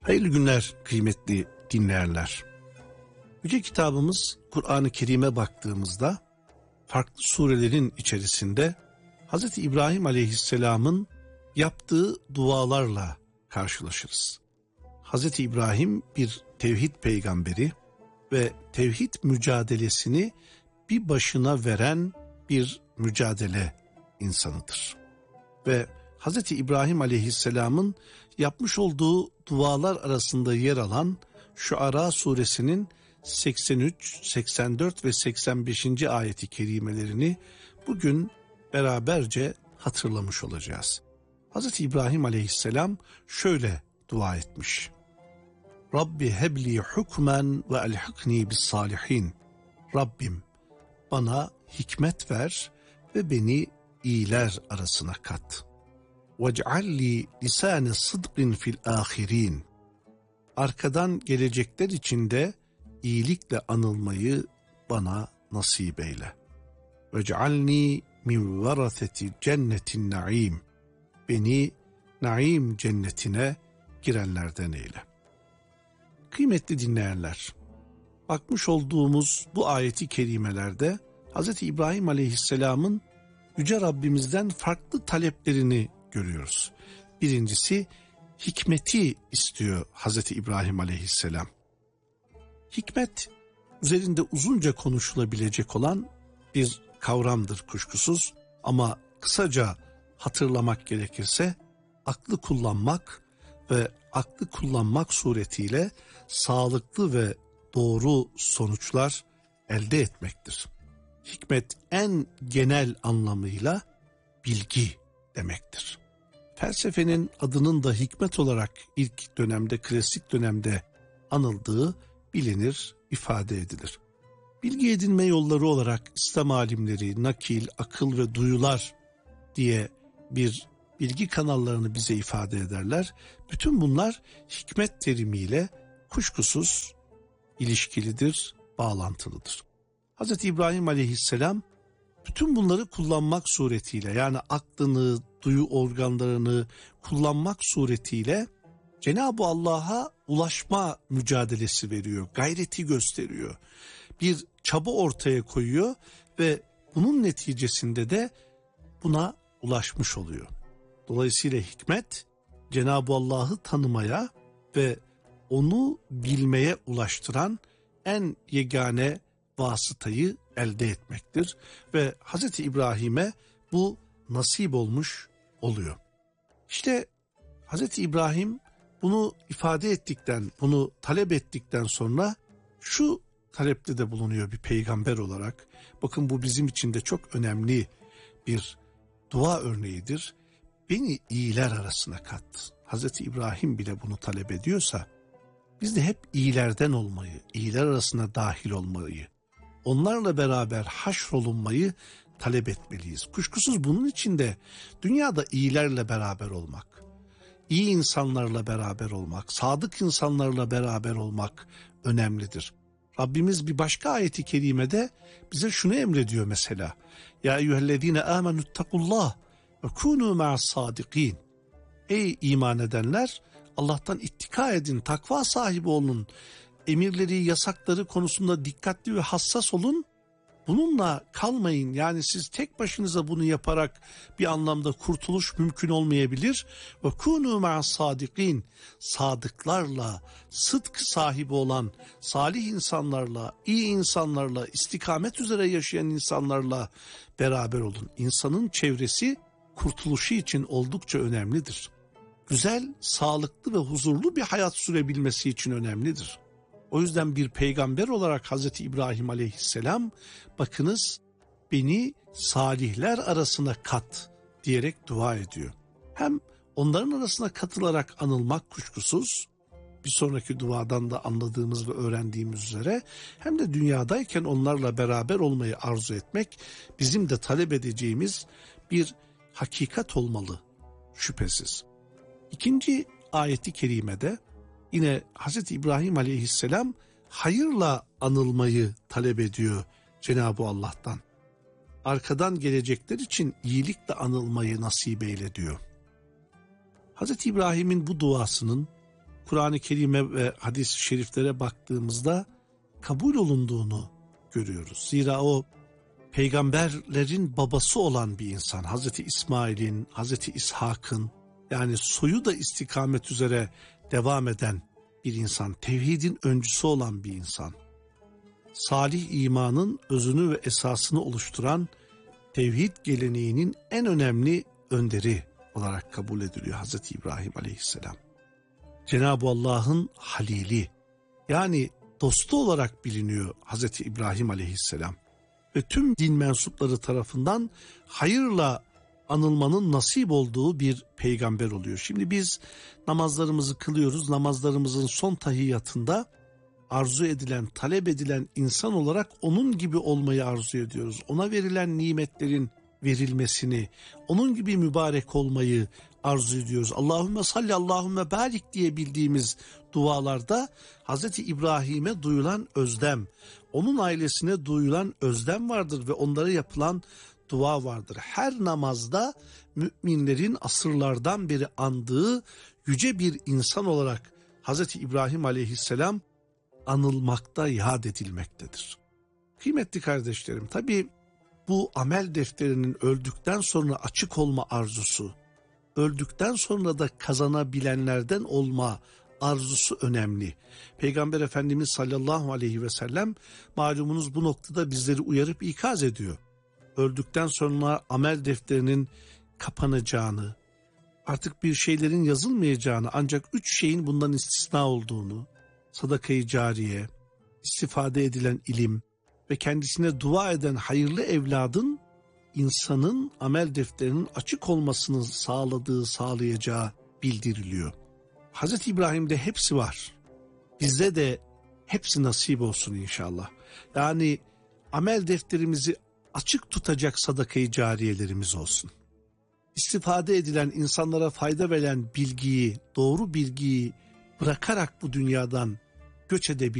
Hayırlı günler kıymetli dinleyenler. Yüce kitabımız Kur'an-ı Kerim'e baktığımızda farklı surelerin içerisinde Hz. İbrahim Aleyhisselam'ın yaptığı dualarla karşılaşırız. Hz. İbrahim bir tevhid peygamberi ve tevhid mücadelesini bir başına veren bir mücadele insanıdır. Ve Hz. İbrahim Aleyhisselam'ın yapmış olduğu dualar arasında yer alan Şuara suresinin 83, 84 ve 85. ayeti kerimelerini bugün beraberce hatırlamış olacağız. Hz. İbrahim Aleyhisselam şöyle dua etmiş. Rabbi hebli hukmen ve elhikni bis salihin. Rabbim bana hikmet ver ve beni iyiler arasına kat. وَاجْعَلْلِي لِسَانَ صِدْقٍ فِي الْآخِرِينَ. Arkadan gelecekler içinde iyilikle anılmayı bana nasip eyle. وَاجْعَلْنِي مِنْ وَرَثَةِ جَنَّةِ النَّعِيمِ. Beni naim cennetine girenlerden eyle. Kıymetli dinleyenler, bakmış olduğumuz bu ayeti kerimelerde Hz. İbrahim Aleyhisselam'ın Yüce Rabbimizden farklı taleplerini görüyoruz. Birincisi hikmeti istiyor Hz. İbrahim Aleyhisselam. Hikmet üzerinde uzunca konuşulabilecek olan bir kavramdır kuşkusuz, ama kısaca hatırlamak gerekirse aklı kullanmak ve aklı kullanmak suretiyle sağlıklı ve doğru sonuçlar elde etmektir. Hikmet en genel anlamıyla bilgi demektir. Felsefenin adının da hikmet olarak ilk dönemde, klasik dönemde anıldığı bilinir, ifade edilir. Bilgi edinme yolları olarak İslam alimleri nakil, akıl ve duyular diye bir bilgi kanallarını bize ifade ederler. Bütün bunlar hikmet terimiyle kuşkusuz ilişkilidir, bağlantılıdır. Hz. İbrahim Aleyhisselam bütün bunları kullanmak suretiyle, yani aklını, duyu organlarını kullanmak suretiyle Cenab-ı Allah'a ulaşma mücadelesi veriyor, gayreti gösteriyor. Bir çaba ortaya koyuyor ve bunun neticesinde de buna ulaşmış oluyor. Dolayısıyla hikmet Cenab-ı Allah'ı tanımaya ve onu bilmeye ulaştıran en yegane vasıtayı elde etmektir ve Hz. İbrahim'e bu nasip olmuş oluyor. İşte Hz. İbrahim bunu ifade ettikten, bunu talep ettikten sonra şu talepte de bulunuyor bir peygamber olarak. Bakın, bu bizim için de çok önemli bir dua örneğidir. Beni iyiler arasına kat. Hz. İbrahim bile bunu talep ediyorsa biz de hep iyilerden olmayı, iyiler arasına dahil olmayı, onlarla beraber haşrolunmayı talep etmeliyiz. Kuşkusuz bunun için de dünyada iyilerle beraber olmak, iyi insanlarla beraber olmak, sadık insanlarla beraber olmak önemlidir. Rabbimiz bir başka ayeti kerimede bize şunu emrediyor mesela. Ya eyyühellezine amenüttakullah ve kûnû ma'as-sâdikîn. Ey iman edenler, Allah'tan ittika edin, takva sahibi olun, emirleri, yasakları konusunda dikkatli ve hassas olun. Bununla kalmayın, yani siz tek başınıza bunu yaparak bir anlamda kurtuluş mümkün olmayabilir. Ve kûnû ma'as-sâdikîn. Sadıklarla, sıdk sahibi olan salih insanlarla, iyi insanlarla, istikamet üzere yaşayan insanlarla beraber olun. İnsanın çevresi kurtuluşu için oldukça önemlidir. Güzel, sağlıklı ve huzurlu bir hayat sürebilmesi için önemlidir. O yüzden bir peygamber olarak Hz. İbrahim Aleyhisselam, bakınız, beni salihler arasına kat diyerek dua ediyor. Hem onların arasına katılarak anılmak kuşkusuz, bir sonraki duadan da anladığımız ve öğrendiğimiz üzere, hem de dünyadayken onlarla beraber olmayı arzu etmek bizim de talep edeceğimiz bir hakikat olmalı şüphesiz. İkinci ayeti kerimede yine Hz. İbrahim Aleyhisselam hayırla anılmayı talep ediyor Cenab-ı Allah'tan. Arkadan gelecekler için iyilikle anılmayı nasip eyle diyor. Hz. İbrahim'in bu duasının Kur'an-ı Kerim'e ve hadis-i şeriflere baktığımızda kabul olunduğunu görüyoruz. Zira o peygamberlerin babası olan bir insan. Hazreti İsmail'in, Hazreti İshak'ın, yani soyu da istikamet üzere devam eden bir insan. Tevhidin öncüsü olan bir insan. Salih imanın özünü ve esasını oluşturan tevhid geleneğinin en önemli önderi olarak kabul ediliyor Hazreti İbrahim Aleyhisselam. Cenab-ı Allah'ın halili, yani dostu olarak biliniyor Hazreti İbrahim Aleyhisselam. Ve tüm din mensupları tarafından hayırla anılmanın nasip olduğu bir peygamber oluyor. Şimdi biz namazlarımızı kılıyoruz. Namazlarımızın son tahiyyatında arzu edilen, talep edilen insan olarak onun gibi olmayı arzu ediyoruz. Ona verilen nimetlerin verilmesini, onun gibi mübarek olmayı arzu ediyoruz. Allahümme salli, Allahümme barik diye bildiğimiz dualarda Hazreti İbrahim'e duyulan özlem, onun ailesine duyulan özlem vardır ve onlara yapılan dua vardır. Her namazda müminlerin asırlardan beri andığı yüce bir insan olarak Hazreti İbrahim Aleyhisselam anılmakta, yad edilmektedir. Kıymetli kardeşlerim, tabii bu amel defterinin öldükten sonra açık olma arzusu, öldükten sonra da kazanabilenlerden olma arzusu önemli. Peygamber Efendimiz sallallahu aleyhi ve sellem malumunuz bu noktada bizleri uyarıp ikaz ediyor. Öldükten sonra amel defterinin kapanacağını, artık bir şeylerin yazılmayacağını, ancak 3 şeyin bundan istisna olduğunu, sadaka-i cariye, istifade edilen ilim ve kendisine dua eden hayırlı evladın insanın amel defterinin açık olmasını sağlayacağı bildiriliyor. Hazreti İbrahim'de hepsi var. Bizde de hepsi nasip olsun inşallah. Yani amel defterimizi açık tutacak sadaka-i cariyelerimiz olsun. İstifade edilen, insanlara fayda veren bilgiyi, doğru bilgiyi bırakarak bu dünyadan göç edebiliriz.